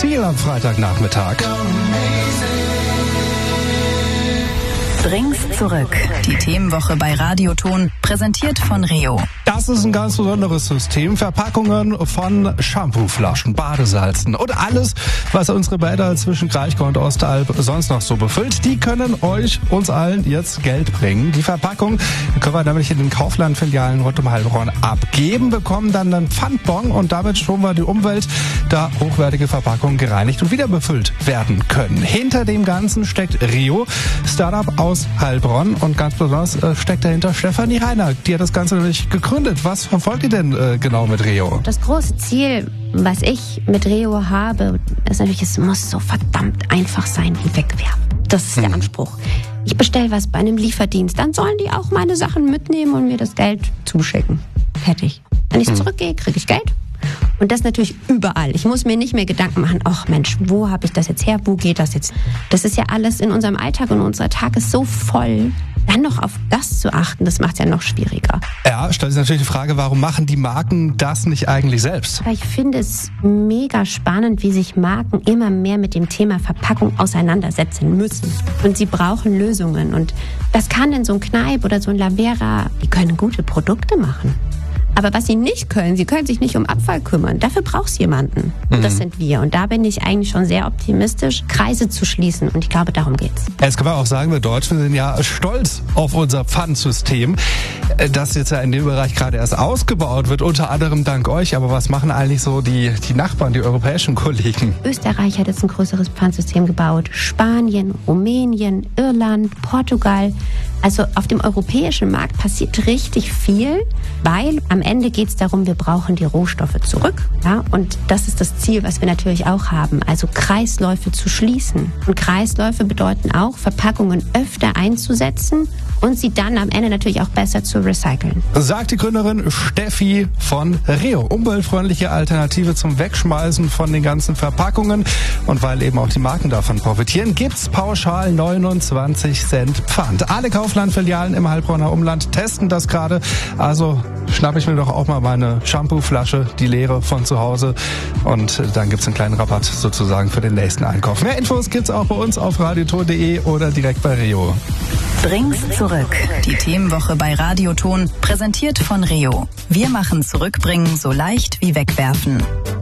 Ziel am Freitagnachmittag. Drinks zurück. Die Themenwoche bei Radioton, präsentiert von Reo. Das ist ein ganz besonderes System. Verpackungen von Shampooflaschen, Badesalzen und alles, was unsere Bäder zwischen Kraichgau und Ostalb sonst noch so befüllt, die können uns allen jetzt Geld bringen. Die Verpackung können wir nämlich in den Kaufland-Filialen rund um Heilbronn abgeben, bekommen dann einen Pfandbon und damit schonen wir die Umwelt, da hochwertige Verpackungen gereinigt und wieder befüllt werden können. Hinter dem Ganzen steckt Reo, Startup aus Heilbronn, und ganz besonders steckt dahinter Stefanie Reiner. Die hat das Ganze nämlich gegründet. Was verfolgt ihr denn genau mit Reo? Das große Ziel, was ich mit Reo habe, ist natürlich, es muss so verdammt einfach sein wie wegwerfen. Das ist der Anspruch. Ich bestelle was bei einem Lieferdienst, dann sollen die auch meine Sachen mitnehmen und mir das Geld zuschicken. Fertig. Wenn ich zurückgehe, kriege ich Geld. Und das natürlich überall. Ich muss mir nicht mehr Gedanken machen, ach Mensch, wo habe ich das jetzt her, wo geht das jetzt? Das ist ja alles in unserem Alltag und unser Tag ist so voll. Dann noch auf das zu achten, das macht es ja noch schwieriger. Ja, stellt sich natürlich die Frage, warum machen die Marken das nicht eigentlich selbst? Aber ich finde es mega spannend, wie sich Marken immer mehr mit dem Thema Verpackung auseinandersetzen müssen. Und sie brauchen Lösungen. Und das kann in so ein Kneipp oder so ein Lavera, die können gute Produkte machen. Aber was sie nicht können, sie können sich nicht um Abfall kümmern. Dafür braucht es jemanden. Und das sind wir. Und da bin ich eigentlich schon sehr optimistisch, Kreise zu schließen. Und ich glaube, darum geht's. Jetzt können wir auch sagen, wir Deutschen sind ja stolz auf unser Pfandsystem, das jetzt ja in dem Bereich gerade erst ausgebaut wird, unter anderem dank euch. Aber was machen eigentlich so die Nachbarn, die europäischen Kollegen? Österreich hat jetzt ein größeres Pfandsystem gebaut. Spanien, Rumänien, Irland, Portugal. Also auf dem europäischen Markt passiert richtig viel, weil am Ende geht es darum, wir brauchen die Rohstoffe zurück. Ja? Und das ist das Ziel, was wir natürlich auch haben, also Kreisläufe zu schließen. Und Kreisläufe bedeuten auch, Verpackungen öfter einzusetzen und sie dann am Ende natürlich auch besser zu recyceln. Sagt die Gründerin Steffi von Reo. Umweltfreundliche Alternative zum Wegschmeißen von den ganzen Verpackungen. Und weil eben auch die Marken davon profitieren, gibt's pauschal 29 Cent Pfand. Alle Kaufland-Filialen im Heilbronner Umland testen das gerade. Also schnappe ich mir doch auch mal meine Shampooflasche, die leere von zu Hause. Und dann gibt's einen kleinen Rabatt sozusagen für den nächsten Einkauf. Mehr Infos gibt's auch bei uns auf radioton.de oder direkt bei Reo. Drinks zurück. Die Themenwoche bei Radioton, präsentiert von Reo. Wir machen Zurückbringen so leicht wie wegwerfen.